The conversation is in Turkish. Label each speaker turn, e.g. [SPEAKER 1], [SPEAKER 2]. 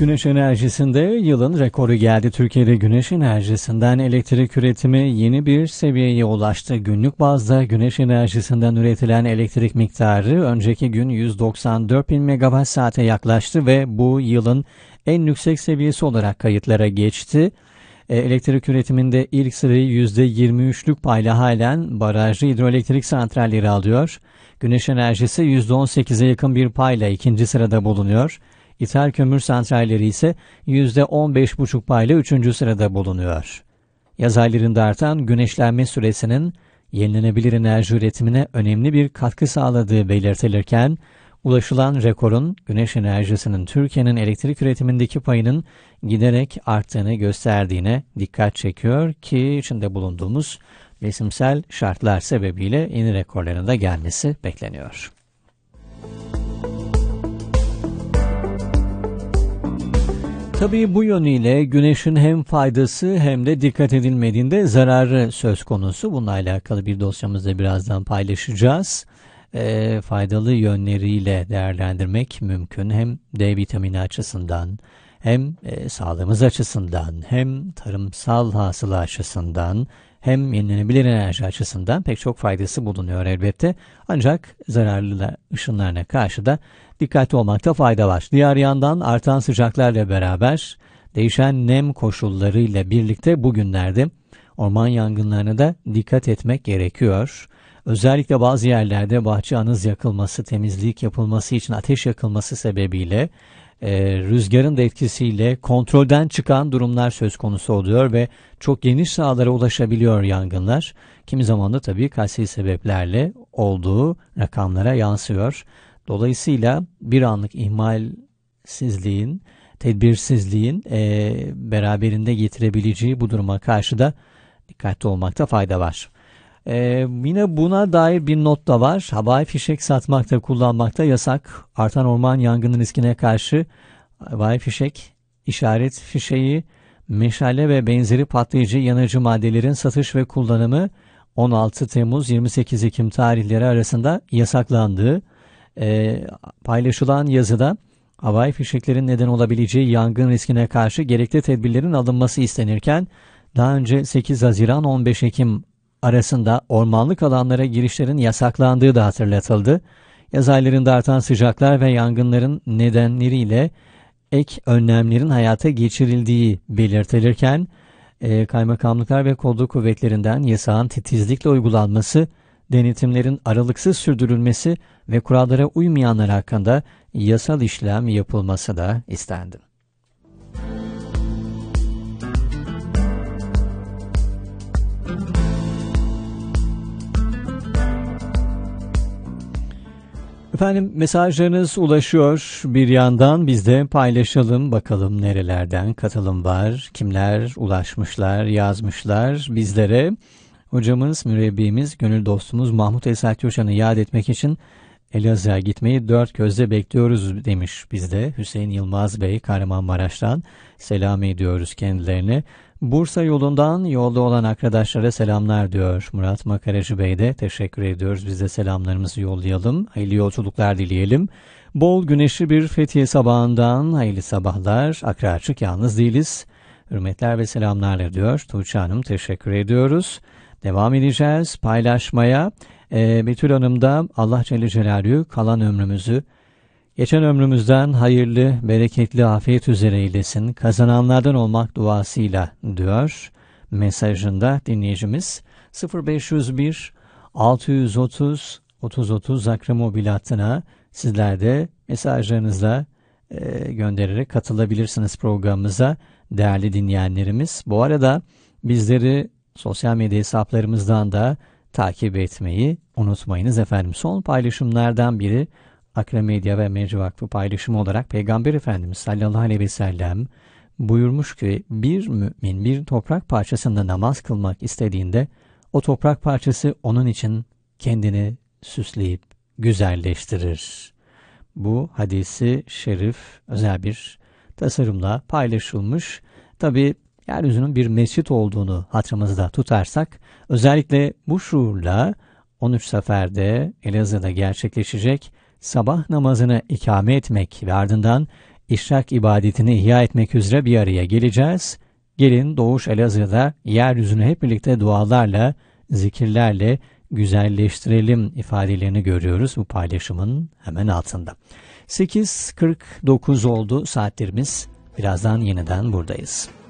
[SPEAKER 1] Güneş enerjisinde yılın rekoru geldi. Türkiye'de güneş enerjisinden elektrik üretimi yeni bir seviyeye ulaştı. Günlük bazda güneş enerjisinden üretilen elektrik miktarı önceki gün 194 bin megawatt saate yaklaştı ve bu yılın en yüksek seviyesi olarak kayıtlara geçti. Elektrik üretiminde ilk sırayı %23'lük payla halen barajlı hidroelektrik santralleri alıyor. Güneş enerjisi %18'e yakın bir payla ikinci sırada bulunuyor. İthal kömür santralleri ise %15,5 payla 3. sırada bulunuyor. Yaz aylarında artan güneşlenme süresinin yenilenebilir enerji üretimine önemli bir katkı sağladığı belirtilirken, ulaşılan rekorun güneş enerjisinin Türkiye'nin elektrik üretimindeki payının giderek arttığını gösterdiğine dikkat çekiyor ki içinde bulunduğumuz mevsimsel şartlar sebebiyle yeni rekorların da gelmesi bekleniyor. Tabii bu yönüyle güneşin hem faydası hem de dikkat edilmediğinde zararı söz konusu. Bununla alakalı bir dosyamızda birazdan paylaşacağız. Faydalı yönleriyle değerlendirmek mümkün. Hem D vitamini açısından, hem sağlığımız açısından, hem tarımsal hasıla açısından, hem yenilenebilir enerji açısından pek çok faydası bulunuyor elbette. Ancak zararlı ışınlarına karşı da dikkatli olmakta fayda var. Diğer yandan artan sıcaklarla beraber değişen nem koşullarıyla birlikte bugünlerde orman yangınlarına da dikkat etmek gerekiyor. Özellikle bazı yerlerde bahçe anız yakılması, temizlik yapılması için ateş yakılması sebebiyle rüzgarın da etkisiyle kontrolden çıkan durumlar söz konusu oluyor ve çok geniş sahalara ulaşabiliyor yangınlar. Kimi zaman da tabii kasti sebeplerle olduğu rakamlara yansıyor. Dolayısıyla bir anlık ihmalsizliğin, tedbirsizliğin beraberinde getirebileceği bu duruma karşı da dikkatli olmakta fayda var. Yine buna dair bir not da var. Havai fişek satmakta, kullanmakta yasak. Artan orman yangını riskine karşı havai fişek, işaret fişeği, meşale ve benzeri patlayıcı yanıcı maddelerin satış ve kullanımı 16 Temmuz 28 Ekim tarihleri arasında yasaklandı. Paylaşılan yazıda havai fişeklerin neden olabileceği yangın riskine karşı gerekli tedbirlerin alınması istenirken daha önce 8 Haziran 15 Ekim arasında ormanlık alanlara girişlerin yasaklandığı da hatırlatıldı. Yaz aylarında artan sıcaklar ve yangınların nedenleriyle ek önlemlerin hayata geçirildiği belirtilirken kaymakamlıklar ve kolluk kuvvetlerinden yasağın titizlikle uygulanması, denetimlerin aralıksız sürdürülmesi ve kurallara uymayanlar hakkında yasal işlem yapılması da istendi. Efendim mesajlarınız ulaşıyor bir yandan, biz de paylaşalım bakalım nerelerden katılım var, kimler ulaşmışlar, yazmışlar bizlere. Hocamız, mürebbimiz, gönül dostumuz Mahmut Esat Coşan'ı yad etmek için Elazığ'a gitmeyi dört gözle bekliyoruz demiş bizde. Hüseyin Yılmaz Bey Kahramanmaraş'tan selam ediyoruz kendilerine. Bursa yolundan yolda olan arkadaşlara selamlar diyor Murat Makaracı Bey de. Teşekkür ediyoruz. Biz de selamlarımızı yollayalım. Hayırlı yolculuklar dileyelim. Bol güneşli bir Fethiye sabahından hayırlı sabahlar. Akra açık, yalnız değiliz. Hürmetler ve selamlarla diyor Tuğçe Hanım. Teşekkür ediyoruz. Devam edeceğiz paylaşmaya. Betül Hanım da Allah Celle Celaluhu kalan ömrümüzü geçen ömrümüzden hayırlı, bereketli, afiyet üzere eylesin. Kazananlardan olmak duasıyla diyor mesajında dinleyicimiz. 0501 630 3030 Akra Mobil hattına sizler de mesajlarınızla göndererek katılabilirsiniz programımıza değerli dinleyenlerimiz. Bu arada bizleri sosyal medya hesaplarımızdan da takip etmeyi unutmayınız efendim. Son paylaşımlardan biri Akra Medya ve Mecri Vakfı paylaşımı olarak Peygamber Efendimiz sallallahu aleyhi ve sellem buyurmuş ki bir mümin bir toprak parçasında namaz kılmak istediğinde o toprak parçası onun için kendini süsleyip güzelleştirir. Bu hadisi şerif özel bir tasarımla paylaşılmış. Tabi yeryüzünün bir mescit olduğunu hatırımızda tutarsak özellikle bu şuurla 13 seferde Elazığ'da gerçekleşecek sabah namazını ikame etmek ve ardından İşrak ibadetini ihya etmek üzere bir araya geleceğiz. Gelin Doğuş Elazığ'da yeryüzünü hep birlikte dualarla, zikirlerle güzelleştirelim ifadelerini görüyoruz bu paylaşımın hemen altında. 8.49 oldu saatlerimiz. Birazdan yeniden buradayız.